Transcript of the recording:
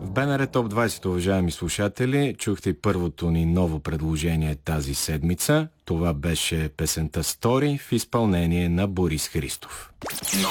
В БНР Топ 20, уважаеми слушатели, чухте и първото ни ново предложение тази седмица. Това беше песента "Стори" в изпълнение на Борис Христов.